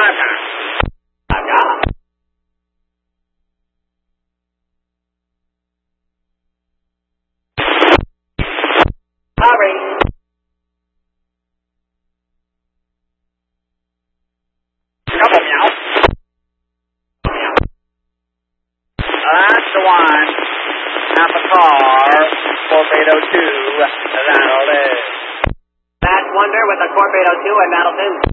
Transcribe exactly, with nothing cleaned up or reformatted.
Five car. Five car. Hurry. Couple meow. Meow. That's the one. Half a car. Corp eight oh two. That'll do. That's Wonder with a Corp eight oh two, and that'll do.